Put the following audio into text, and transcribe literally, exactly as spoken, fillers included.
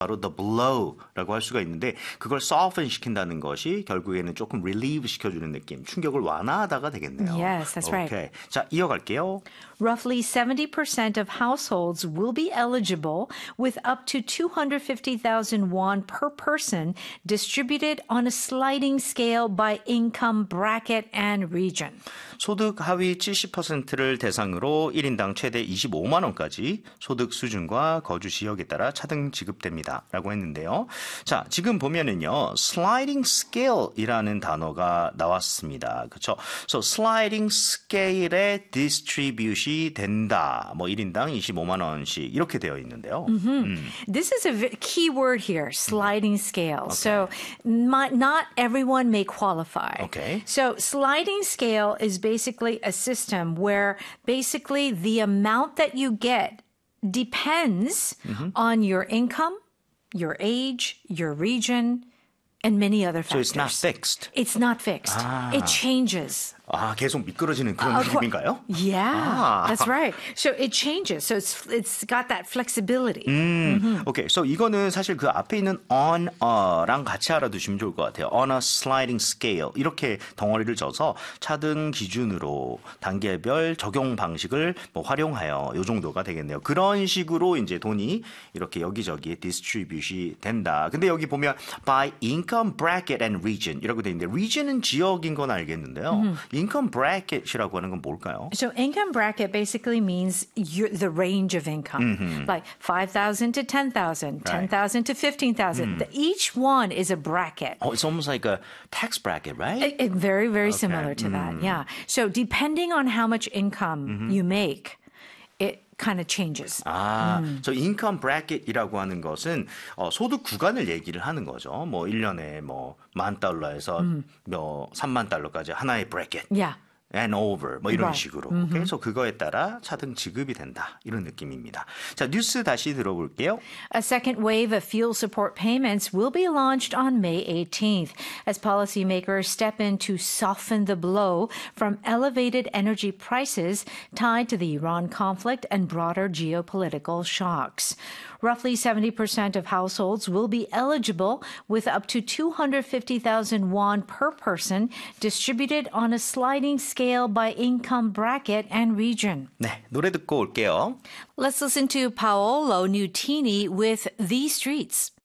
바로 the blow라고 할 수가 있는데 그걸 soften 시킨다는 것이 결국에는 조금 relieve 시켜주는 느낌, 충격을 완화하다가 되겠네요. Yes, that's right. Okay. 자, 이어갈게요. Roughly seventy percent of households will be eligible with up to two hundred fifty thousand won per person distributed on a sliding scale by income bracket and region. 소득 하위 칠십 퍼센트를 대상으로 일 인당 최대 이십오만 원까지 소득 수준과 거주 지역에 따라 차등 지급됩니다. 라고 했는데요. 자, 지금 보면은요. sliding scale이라는 단어가 나왔습니다. 그렇죠? So sliding scale의 distribution이 된다. 뭐 일 인당 이십오만 원씩 이렇게 되어 있는데요. Mm-hmm. 음. This is a key word here, sliding scale. Okay. So not, not everyone may qualify. Okay. So sliding scale is basically a system where basically the amount that you get depends mm-hmm. on your income, your age, your region, and many other factors. So it's not fixed. It's not fixed. Ah. It changes. 아, 계속 미끄러지는 그런 uh, 느낌인가요? Yeah, 아. that's right. So it changes. So it's it's got that flexibility. 음, mm-hmm. 오케이. So 이거는 사실 그 앞에 있는 on a랑 같이 알아두시면 좋을 것 같아요. On a sliding scale 이렇게 덩어리를 져서 차등 기준으로 단계별 적용 방식을 뭐 활용하여 요 정도가 되겠네요. 그런 식으로 이제 돈이 이렇게 여기저기 디스트리뷰시 된다. 근데 여기 보면 by income bracket and region 이라고 돼 있는데 region은 지역인 건 알겠는데요. Mm-hmm. income bracket이라고 하는 건 뭘까요? So income bracket basically means your, the range of income. Mm-hmm. Like five thousand to ten thousand, right. ten thousand to fifteen thousand. Mm. Each one is a bracket. Oh, it's almost like a tax bracket, right? It, it, very, very okay. similar to mm. that, yeah. So depending on how much income mm-hmm. you make, it kind of changes. 아, 음. 저 income bracket이라고 하는 것은 어, 소득 구간을 얘기를 하는 거죠. 뭐 일 년에 뭐 만 달러에서 음. 뭐 삼만 달러까지 하나의 bracket. Yeah. and over 뭐 이런 right. 식으로. Mm-hmm. 그래서 그거에 따라 차등 지급이 된다. 이런 느낌입니다. 자, 뉴스 다시 들어볼게요. A second wave of fuel support payments will be launched on May eighteenth as policymakers step in to soften the blow from elevated energy prices tied to the Iran conflict and broader geopolitical shocks. Roughly seventy percent of households will be eligible with up to two hundred fifty thousand won per person distributed on a sliding scale by income bracket and region. 네, 노래 듣고 올게요. Let's listen to Paolo Nutini with These Streets.